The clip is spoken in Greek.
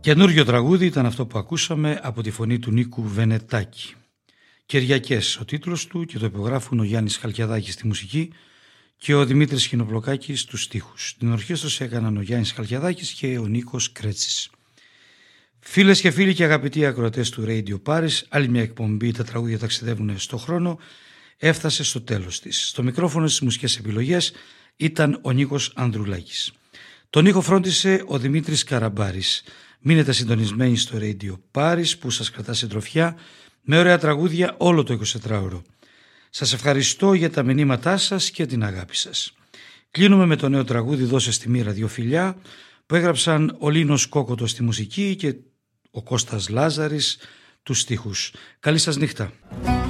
Καινούριο τραγούδι ήταν αυτό που ακούσαμε από τη φωνή του Νίκου Βενετάκη. Κυριακές ο τίτλος του και το υπογράφουν ο Γιάννης Χαλκιαδάκης στη μουσική και ο Δημήτρης Χινοπλοκάκης στους στίχους. Την ορχήστρωση έκαναν ο Γιάννης Χαλκιαδάκης και ο Νίκος Κρέτσης. Φίλες και φίλοι και αγαπητοί ακροατές του Radio Paris, άλλη μια εκπομπή «Τα τραγούδια ταξιδεύουν στο χρόνο» έφτασε στο τέλος της. Στο μικρόφωνο στις μουσικές επιλογές ήταν ο Νίκος Ανδρουλάκης. Τον ήχο φρόντισε ο Δημήτρης Καραμπάρης. Μείνετε συντονισμένοι στο Radio Paris που σας κρατά συντροφιά με ωραία τραγούδια όλο το 24ωρο. Σας ευχαριστώ για τα μηνύματά σας και την αγάπη σας. Κλείνουμε με το νέο τραγούδι «Δώσε στη μοίρα δυο φιλιά» που έγραψαν ο Λίνος Κόκοτος στη μουσική και ο Κώστας Λάζαρης τους στίχους. Καλή σας νύχτα.